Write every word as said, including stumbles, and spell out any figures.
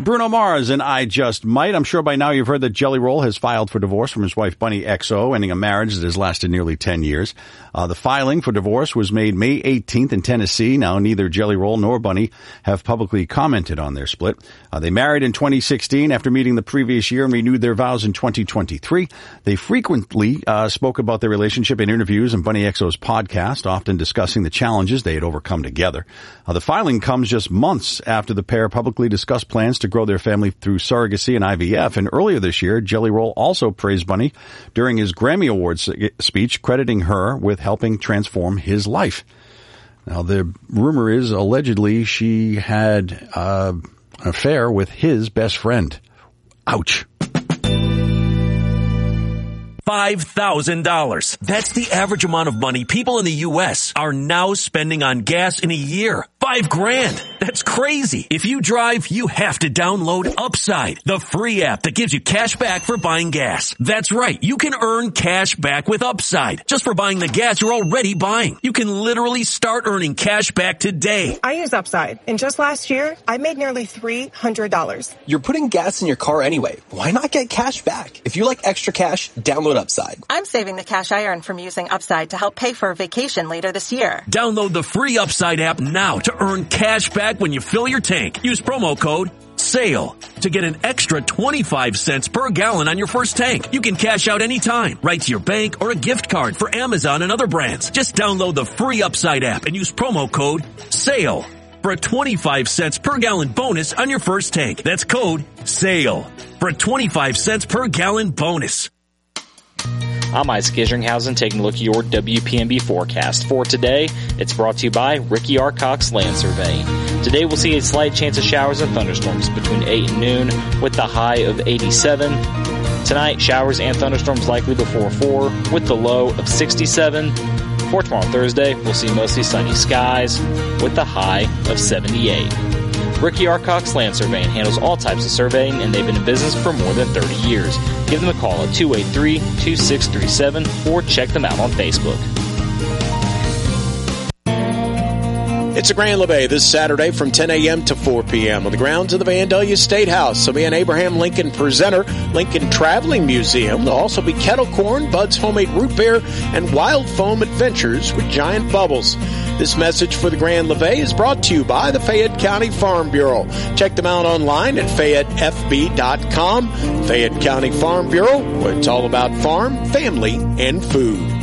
Bruno Mars and I Just Might. I'm sure by now you've heard that Jelly Roll has filed for divorce from his wife Bunny X O, ending a marriage that has lasted nearly ten years. Uh, the filing for divorce was made May eighteenth in Tennessee. Now, neither Jelly Roll nor Bunny have publicly commented on their split. Uh, they married in twenty sixteen after meeting the previous year and renewed their vows in twenty twenty-three. They frequently uh, spoke about their relationship in interviews and Bunny X O's podcast, often discussing the challenges they had overcome together. Uh, the filing comes just months after the pair publicly discussed plans to grow their family through surrogacy and I V F. And earlier this year, Jelly Roll also praised Bunny during his Grammy Awards speech, crediting her with helping transform his life. Now, the rumor is allegedly she had uh, an affair with his best friend. Ouch. five thousand dollars. That's the average amount of money people in the U S are now spending on gas in a year. Five grand. That's crazy. If you drive, you have to download Upside, the free app that gives you cash back for buying gas. That's right. You can earn cash back with Upside just for buying the gas you're already buying. You can literally start earning cash back today. I use Upside, and just last year, I made nearly three hundred dollars. You're putting gas in your car anyway. Why not get cash back? If you like extra cash, download Upside. I'm saving the cash I earn from using Upside to help pay for a vacation later this year. Download the free Upside app now to earn cash back when you fill your tank. Use promo code SALE to get an extra twenty-five cents per gallon on your first tank. You can cash out anytime, right to your bank or a gift card for Amazon and other brands. Just download the free Upside app and use promo code SALE for a twenty-five cents per gallon bonus on your first tank. That's code SALE for a twenty-five cents per gallon bonus. I'm Isaac Isringhausen taking a look at your W P M B forecast. For today, it's brought to you by Ricky R. Cox Land Surveying. Today we'll see a slight chance of showers and thunderstorms between eight and noon with the high of eighty-seven. Tonight, showers and thunderstorms likely before four with the low of sixty-seven. For tomorrow, Thursday, we'll see mostly sunny skies with the high of seventy-eight. Ricky R. Cox Land Surveying handles all types of surveying, and they've been in business for more than thirty years. Give them a call at two eight three, two six three seven or check them out on Facebook. It's a Grand LeVay this Saturday from ten a.m. to four p.m. on the grounds of the Vandalia State House. There'll be an Abraham Lincoln Presenter, Lincoln Traveling Museum. There'll also be kettle corn, Bud's Homemade Root Beer, and Wild Foam Adventures with Giant Bubbles. This message for the Grand LeVay is brought to you by the Fayette County Farm Bureau. Check them out online at fayette f b dot com. Fayette County Farm Bureau, where it's all about farm, family, and food.